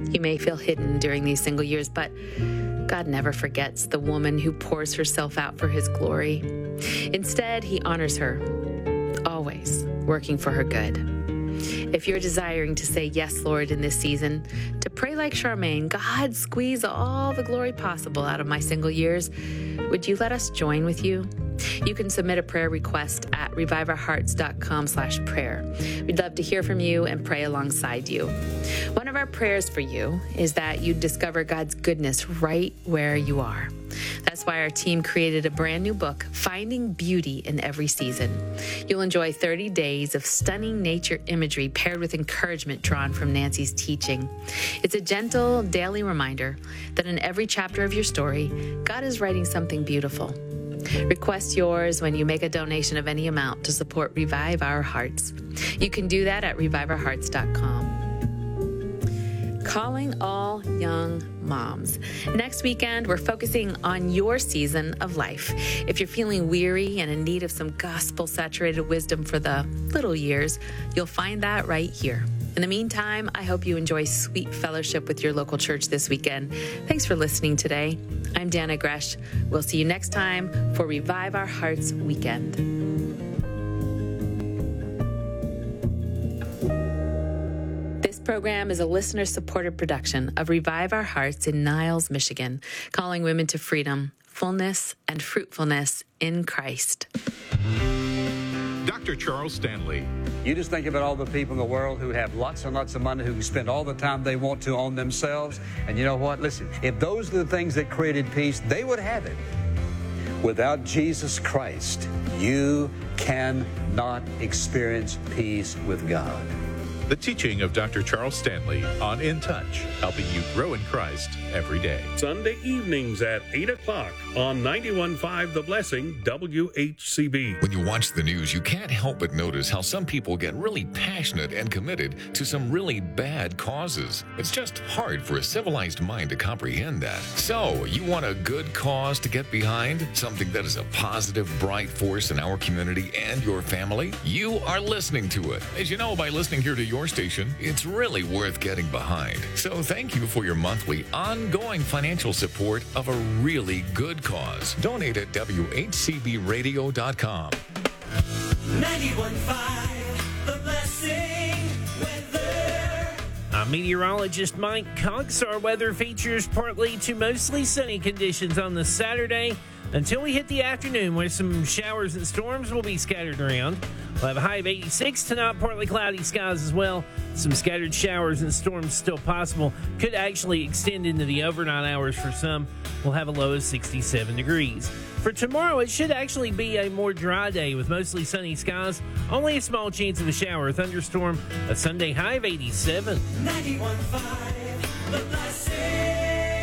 You may feel hidden during these single years, but God never forgets the woman who pours herself out for his glory. Instead, he honors her, always working for her good. If you're desiring to say yes, Lord, in this season, to pray like Charmaine, God, squeeze all the glory possible out of my single years, would you let us join with you? You can submit a prayer request at reviveourhearts.com/prayer. We'd love to hear from you and pray alongside you. One of our prayers for you is that you discover God's goodness right where you are. That's why our team created a brand new book, Finding Beauty in Every Season. You'll enjoy 30 days of stunning nature imagery paired with encouragement drawn from Nancy's teaching. It's a gentle daily reminder that in every chapter of your story, God is writing something beautiful. Request yours when you make a donation of any amount to support Revive Our Hearts. You can do that at reviveourhearts.com. Calling all young moms. Next weekend, we're focusing on your season of life. If you're feeling weary and in need of some gospel-saturated wisdom for the little years, you'll find that right here. In the meantime, I hope you enjoy sweet fellowship with your local church this weekend. Thanks for listening today. I'm Dana Gresh. We'll see you next time for Revive Our Hearts Weekend. This program is a listener-supported production of Revive Our Hearts in Niles, Michigan, calling women to freedom, fullness, and fruitfulness in Christ. Dr. Charles Stanley. You just think about all the people in the world who have lots and lots of money, who can spend all the time they want to on themselves. And you know what? Listen, if those are the things that created peace, they would have it. Without Jesus Christ, you cannot experience peace with God. The teaching of Dr. Charles Stanley on In Touch, helping you grow in Christ every day. Sunday evenings at 8 o'clock on 91.5 The Blessing, WHCB. When you watch the news, you can't help but notice how some people get really passionate and committed to some really bad causes. It's just hard for a civilized mind to comprehend that. So, you want a good cause to get behind? Something that is a positive, bright force in our community and your family? You are listening to it. As you know, by listening here to your station, it's really worth getting behind. So thank you for your monthly, ongoing financial support of a really good cause. Donate at WHCBradio.com. 91.5 The Blessing weather. I'm meteorologist Mike Cox. Our weather features partly to mostly sunny conditions on the Saturday until we hit the afternoon, where some showers and storms will be scattered around. We'll have a high of 86 tonight, partly cloudy skies as well. Some scattered showers and storms still possible. Could actually extend into the overnight hours for some. We'll have a low of 67 degrees. For tomorrow, it should actually be a more dry day with mostly sunny skies. Only a small chance of a shower or thunderstorm. A Sunday high of 87. 91.5 The Blessing.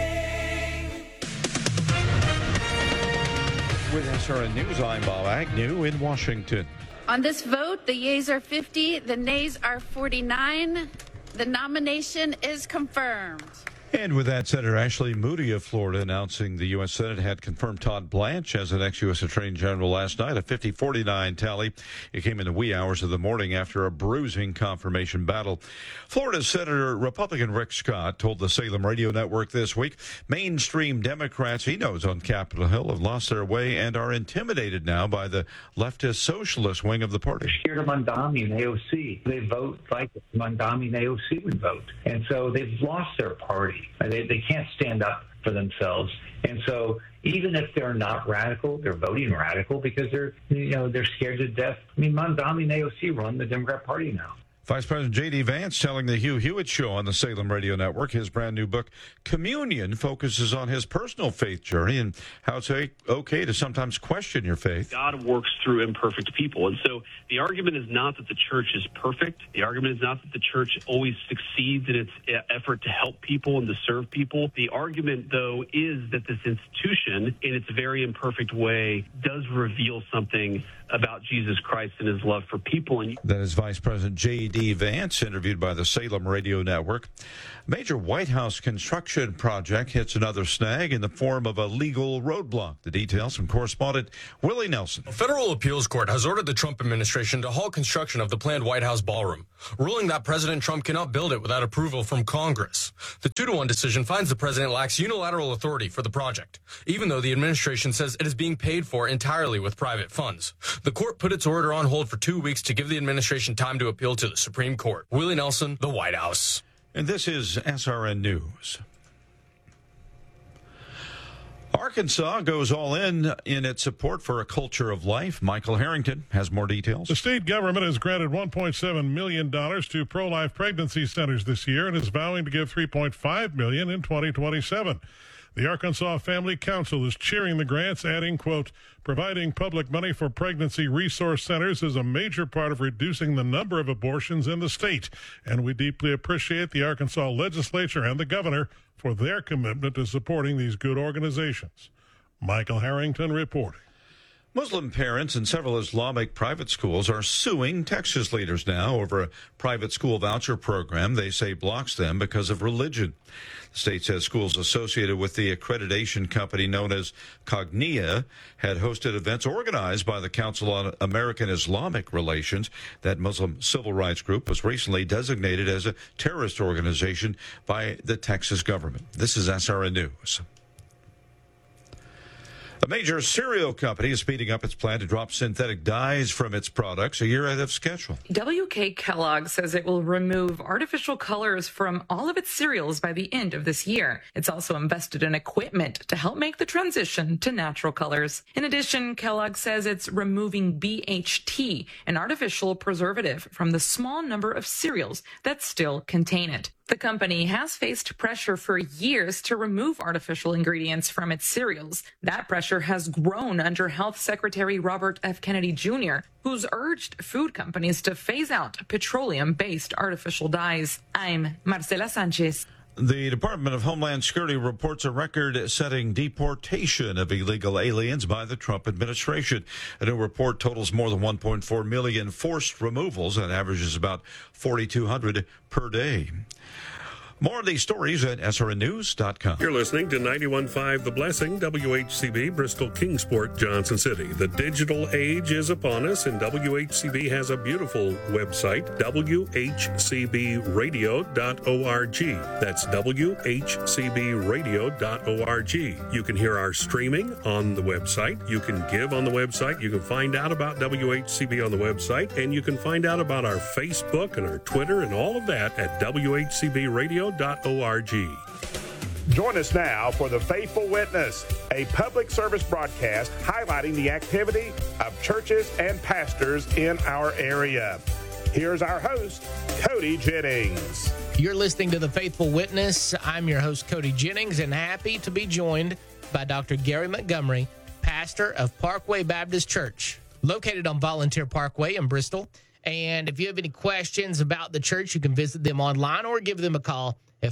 With SRN News, I'm Bob Agnew in Washington. On this vote, the yeas are 50, the nays are 49. The nomination is confirmed. And with that, Senator Ashley Moody of Florida announcing the U.S. Senate had confirmed Todd Blanche as the next U.S. Attorney General last night, a 50-49 tally. It came in the wee hours of the morning after a bruising confirmation battle. Florida Senator Republican Rick Scott told the Salem Radio Network this week, mainstream Democrats he knows on Capitol Hill have lost their way and are intimidated now by the leftist socialist wing of the party. Scared of Mondami and AOC. They vote like Mondami and AOC would vote. And so they've lost their party. They can't stand up for themselves. And so even if they're not radical, they're voting radical because they're scared to death. I mean, Mondami and AOC run the Democrat Party now. Vice President J.D. Vance telling the Hugh Hewitt Show on the Salem Radio Network his brand new book, Communion, focuses on his personal faith journey and how it's okay to sometimes question your faith. God works through imperfect people. And so the argument is not that the church is perfect. The argument is not that the church always succeeds in its effort to help people and to serve people. The argument, though, is that this institution, in its very imperfect way, does reveal something about Jesus Christ and his love for people. And that is Vice President J.D. J.D. Vance, interviewed by the Salem Radio Network. Major White House construction project hits another snag in the form of a legal roadblock. The details from correspondent Willie Nelson. A federal appeals court has ordered the Trump administration to halt construction of the planned White House ballroom, ruling that President Trump cannot build it without approval from Congress. The 2-1 decision finds the president lacks unilateral authority for the project, even though the administration says it is being paid for entirely with private funds. The court put its order on hold for 2 weeks to give the administration time to appeal to the Supreme Court. Willie Nelson, the White House. And this is SRN News. Arkansas goes all in its support for a culture of life. Michael Harrington has more details. The state government has granted $1.7 million to pro-life pregnancy centers this year and is vowing to give $3.5 million in 2027. The Arkansas Family Council is cheering the grants, adding, quote, providing public money for pregnancy resource centers is a major part of reducing the number of abortions in the state, and we deeply appreciate the Arkansas legislature and the governor for their commitment to supporting these good organizations. Michael Harrington reporting. Muslim parents in several Islamic private schools are suing Texas leaders now over a private school voucher program they say blocks them because of religion. The state says schools associated with the accreditation company known as Cognia had hosted events organized by the Council on American Islamic Relations. That Muslim civil rights group was recently designated as a terrorist organization by the Texas government. This is SRN News. A major cereal company is speeding up its plan to drop synthetic dyes from its products a year ahead of schedule. WK Kellogg says it will remove artificial colors from all of its cereals by the end of this year. It's also invested in equipment to help make the transition to natural colors. In addition, Kellogg says it's removing BHT, an artificial preservative, from the small number of cereals that still contain it. The company has faced pressure for years to remove artificial ingredients from its cereals. That pressure has grown under Health Secretary Robert F. Kennedy Jr., who's urged food companies to phase out petroleum-based artificial dyes. I'm Marcela Sanchez. The Department of Homeland Security reports a record-setting deportation of illegal aliens by the Trump administration. A new report totals more than 1.4 million forced removals and averages about 4,200 per day. More of these stories at srnnews.com. You're listening to 91.5 The Blessing, WHCB, Bristol, Kingsport, Johnson City. The digital age is upon us, and WHCB has a beautiful website, WHCBradio.org. That's WHCBradio.org. You can hear our streaming on the website. You can give on the website. You can find out about WHCB on the website, and you can find out about our Facebook and our Twitter and all of that at WHCBradio.org. Join us now for The Faithful Witness, a public service broadcast highlighting the activity of churches and pastors in our area. Here's our host, Cody Jennings. You're listening to The Faithful Witness. I'm your host, Cody Jennings, and happy to be joined by Dr. Gary Montgomery, pastor of Parkway Baptist Church, located on Volunteer Parkway in Bristol. And if you have any questions about the church, you can visit them online or give them a call at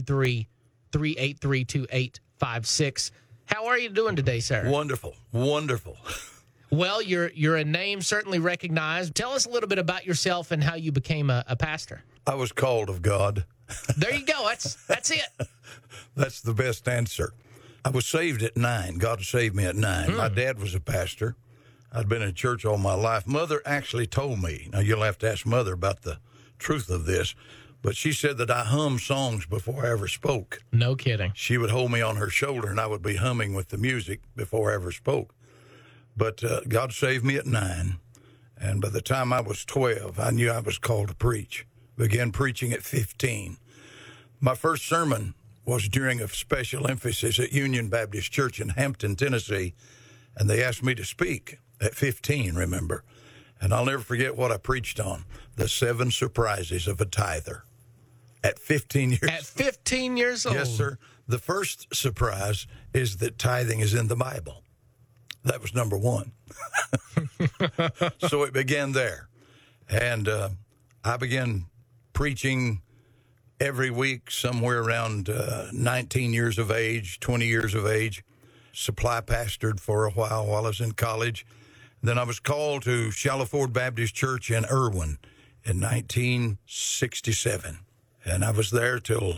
423-383-2856. How are you doing today, sir? Wonderful. Wonderful. Well, you're a name certainly recognized. Tell us a little bit about yourself and how you became a pastor. I was called of God. There you go. That's it. That's the best answer. I was saved at 9. God saved me at 9. My dad was a pastor. I'd been in church all my life. Mother actually told me, now you'll have to ask Mother about the truth of this, but she said that I hummed songs before I ever spoke. No kidding. She would hold me on her shoulder, and I would be humming with the music before I ever spoke. But God saved me at 9, and by the time I was 12, I knew I was called to preach. Began preaching at 15. My first sermon was during a special emphasis at Union Baptist Church in Hampton, Tennessee, and they asked me to speak. At 15, remember. And I'll never forget what I preached on. The 7 surprises of a tither. At 15 years old. At 15 years old? Yes, sir. The first surprise is that tithing is in the Bible. That was number 1. So it began there. And I began preaching every week somewhere around 19 years of age, 20 years of age. Supply pastored for a while I was in college. Then I was called to Shallow Ford Baptist Church in Irwin in 1967. And I was there till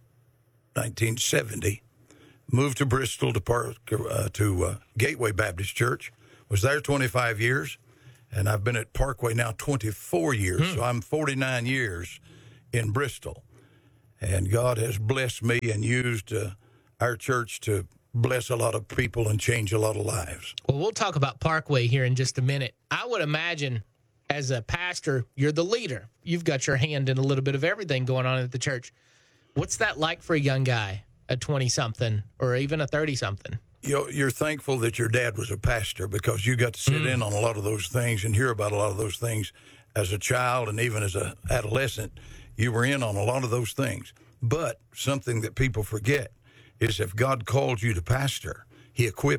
1970. Moved to Bristol to Gateway Baptist Church. Was there 25 years. And I've been at Parkway now 24 years. So I'm 49 years in Bristol. And God has blessed me and used our church to bless a lot of people and change a lot of lives. Well, we'll talk about Parkway here in just a minute. I would imagine as a pastor, you're the leader. You've got your hand in a little bit of everything going on at the church. What's that like for a young guy, a 20-something or even a 30-something? You're thankful that your dad was a pastor because you got to sit in on a lot of those things and hear about a lot of those things as a child and even as an adolescent. You were in on a lot of those things. But something that people forget is if God called you to pastor, he equipped